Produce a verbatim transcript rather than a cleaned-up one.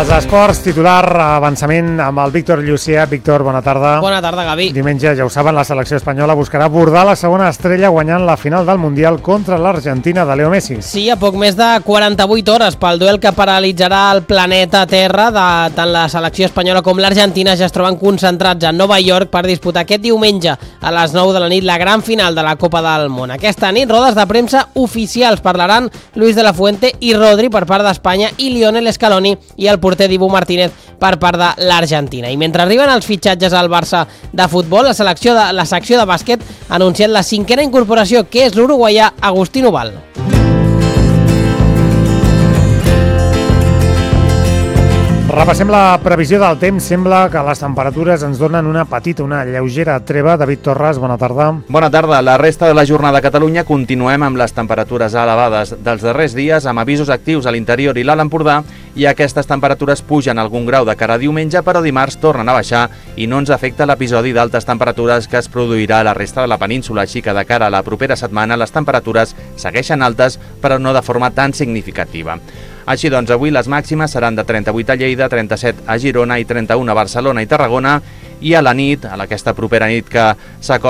Els esports, titular, avançament amb el Víctor Llucià. Víctor, bona tarda. Bona tarda, Gavi. Diumenge, ja ho saben, la selecció espanyola buscarà abordar la segona estrella guanyant la final del Mundial contra l'Argentina de Leo Messi. Sí, a poc més de quaranta-vuit hores pel duel que paralitzarà el planeta Terra. De, tant la selecció espanyola com l'Argentina ja es troben concentrats a Nova York per disputar aquest diumenge a les nou de la nit la gran final de la Copa del Món. Aquesta nit, rodes de premsa oficials. Parlaran Luis de la Fuente i Rodri per part d'Espanya i Lionel Scaloni i el porter Dibu Martínez per part de l'Argentina. I mentre arriben els fitxatges al Barça de futbol, la selecció de, la secció de bàsquet ha anunciat la cinquena incorporació, que és l'uruguaià Agustín Ubal. Repassem la previsió del temps. Sembla que les temperatures ens donen una petita, una lleugera treva. David Torres, bona tarda. Bona tarda. La resta de la jornada a Catalunya continuem amb les temperatures elevades dels darrers dies, amb avisos actius a l'interior i l'Alt Empordà, i aquestes temperatures pugen algun grau de cara a diumenge, però dimarts tornen a baixar i no ens afecta l'episodi d'altes temperatures que es produirà a la resta de la península, així que de cara a la propera setmana les temperatures segueixen altes, però no de forma tan significativa. Així doncs, avui les màximes seran de trenta-vuit a Lleida, trenta-set a Girona i trenta-u a Barcelona i Tarragona, i a la nit, a aquesta propera nit que s'acosta